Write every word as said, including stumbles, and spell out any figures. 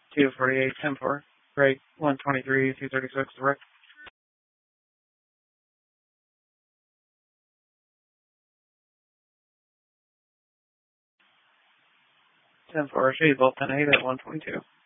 two forty-eight, ten four. Right, one twenty-three, two thirty-six, direct. ten four, shade bolt ten eight at one twenty-two.